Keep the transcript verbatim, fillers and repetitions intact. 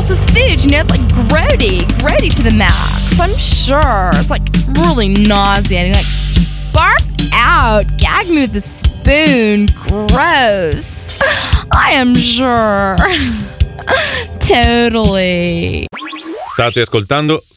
else's food. You know, it's like grody, grody to the max. I'm sure. It's like really nauseating. Like, barf out. Gag me with a spoon. Gross. I am sure. Totally. State ascoltando